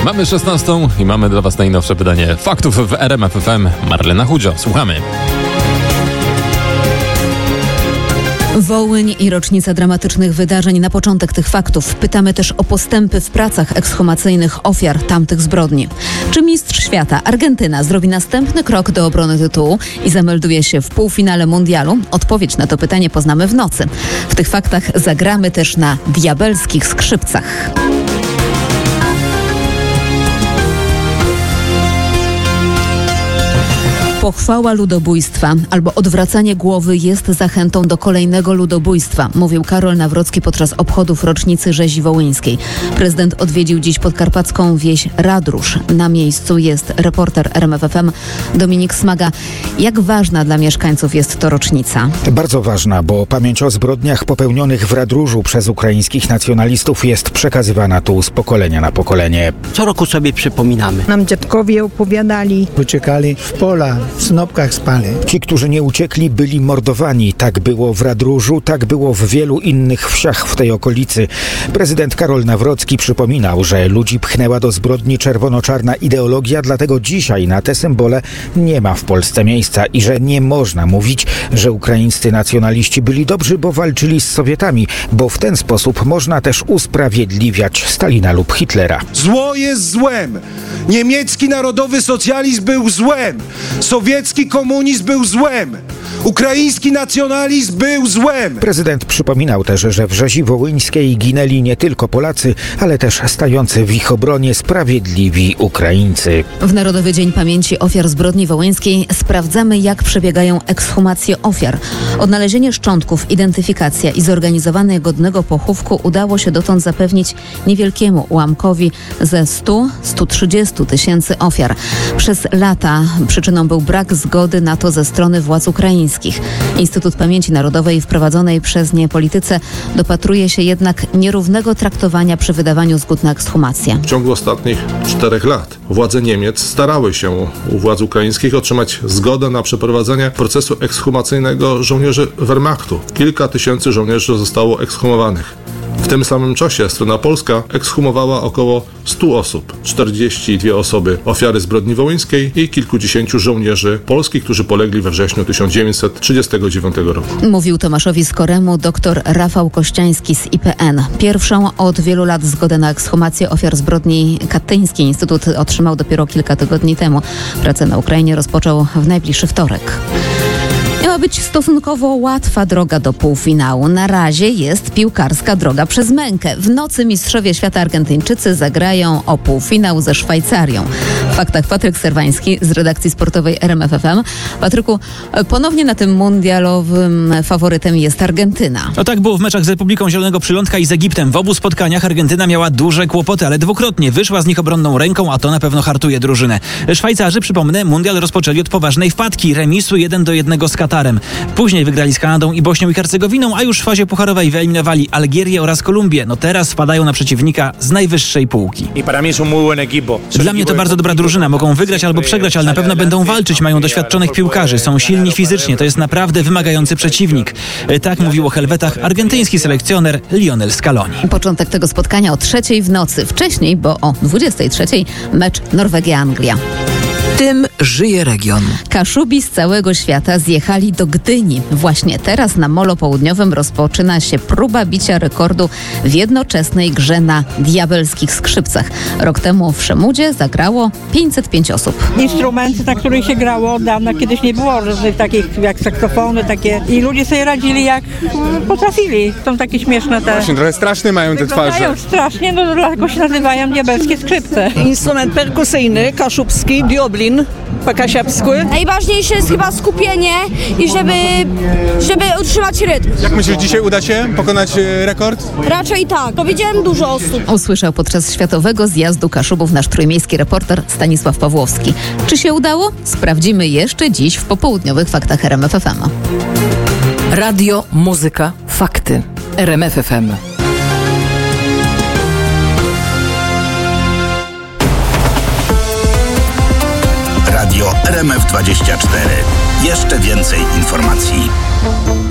Mamy 16 i mamy dla Was najnowsze wydanie faktów w RMF FM. Marlena Chudzio, słuchamy. Wołyń i rocznica dramatycznych wydarzeń. Na początek tych faktów pytamy też o postępy w pracach ekshumacyjnych ofiar tamtych zbrodni. Czy mistrz świata Argentyna zrobi następny krok do obrony tytułu i zamelduje się w półfinale mundialu? Odpowiedź na to pytanie poznamy w nocy. W tych faktach zagramy też na diabelskich skrzypcach. Pochwała ludobójstwa albo odwracanie głowy jest zachętą do kolejnego ludobójstwa, mówił Karol Nawrocki podczas obchodów rocznicy rzezi wołyńskiej. Prezydent odwiedził dziś podkarpacką wieś Radróż. Na miejscu jest reporter RMF FM Dominik Smaga. Jak ważna dla mieszkańców jest to rocznica? Bardzo ważna, bo pamięć o zbrodniach popełnionych w Radróżu przez ukraińskich nacjonalistów jest przekazywana tu z pokolenia na pokolenie. Co roku sobie przypominamy. Nam dziadkowie opowiadali. Uciekali w pola, w snopkach spali. Ci, którzy nie uciekli, byli mordowani. Tak było w Radróżu, tak było w wielu innych wsiach w tej okolicy. Prezydent Karol Nawrocki przypominał, że ludzi pchnęła do zbrodni czerwono-czarna ideologia, dlatego dzisiaj na te symbole nie ma w Polsce miejsca i że nie można mówić, że ukraińscy nacjonaliści byli dobrzy, bo walczyli z Sowietami, bo w ten sposób można też usprawiedliwiać Stalina lub Hitlera. Zło jest złem. Niemiecki narodowy socjalizm był złem. Sowiecki komunizm był złem. Ukraiński nacjonalizm był złem. Prezydent przypominał też, że w rzezi wołyńskiej ginęli nie tylko Polacy, ale też stający w ich obronie sprawiedliwi Ukraińcy. W Narodowy Dzień Pamięci Ofiar Zbrodni Wołyńskiej sprawdzamy, jak przebiegają ekshumacje ofiar. Odnalezienie szczątków, identyfikacja i zorganizowanie godnego pochówku udało się dotąd zapewnić niewielkiemu ułamkowi ze 100-130 tysięcy ofiar. Przez lata przyczyną był brak zgody na to ze strony władz ukraińskich. Instytut Pamięci Narodowej w prowadzonej przez nie polityce dopatruje się jednak nierównego traktowania przy wydawaniu zgód na ekshumację. W ciągu ostatnich 4 lat władze Niemiec starały się u władz ukraińskich otrzymać zgodę na przeprowadzenie procesu ekshumacyjnego żołnierzy Wehrmachtu. Kilka tysięcy żołnierzy zostało ekshumowanych. W tym samym czasie strona polska ekshumowała około 100 osób, 42 osoby ofiary zbrodni wołyńskiej i kilkudziesięciu żołnierzy polskich, którzy polegli we wrześniu 1939 roku. Mówił Tomaszowi Skoremu dr Rafał Kościański z IPN. Pierwszą od wielu lat zgodę na ekshumację ofiar zbrodni katyńskiej Instytut otrzymał dopiero kilka tygodni temu. Pracę na Ukrainie rozpoczął w najbliższy wtorek. Miała być stosunkowo łatwa droga do półfinału. Na razie jest piłkarska droga przez mękę. W nocy mistrzowie świata Argentyńczycy zagrają o półfinał ze Szwajcarią. W faktach Patryk Serwański z redakcji sportowej RMF FM. Patryku, ponownie na tym mundialowym faworytem jest Argentyna. No tak było w meczach z Republiką Zielonego Przylądka i z Egiptem. W obu spotkaniach Argentyna miała duże kłopoty, ale dwukrotnie wyszła z nich obronną ręką, a to na pewno hartuje drużynę. Szwajcarzy, przypomnę, mundial rozpoczęli od poważnej wpadki, remisu 1-1 z Katarem. Później wygrali z Kanadą i Bośnią i Hercegowiną, a już w fazie pucharowej wyeliminowali Algierię oraz Kolumbię. No teraz wpadają na przeciwnika z najwyższej półki. Dla mnie to bardzo dobra drużyna. Mogą wygrać albo przegrać, ale na pewno będą walczyć. Mają doświadczonych piłkarzy, są silni fizycznie. To jest naprawdę wymagający przeciwnik. Tak mówił o Helwetach argentyński selekcjoner Lionel Scaloni. Początek tego spotkania o 3:00 w nocy. Wcześniej, bo o 23:00 mecz Norwegia-Anglia. Tym żyje region. Kaszubi z całego świata zjechali do Gdyni. Właśnie teraz na Molo Południowym rozpoczyna się próba bicia rekordu w jednoczesnej grze na diabelskich skrzypcach. Rok temu w Szemudzie zagrało 505 osób. Instrumenty, na których się grało od dawna, kiedyś nie było takich jak saksofony, takie. I ludzie sobie radzili jak potrafili. Są takie śmieszne te. Właśnie trochę straszne mają te twarze. Mają strasznie, no dlatego się nazywają diabelskie skrzypce. Instrument perkusyjny, kaszubski, dioblin po kasiapsku. Najważniejsze jest chyba skupienie i żeby utrzymać rytm. Jak myślisz, dzisiaj uda się pokonać rekord? Raczej tak. Powiedziałem dużo osób. Usłyszał podczas Światowego Zjazdu Kaszubów nasz trójmiejski reporter Stanisław Pawłowski. Czy się udało? Sprawdzimy jeszcze dziś w popołudniowych faktach RMF FM. Radio, muzyka, fakty. RMF FM. Radio RMF24. Jeszcze więcej informacji.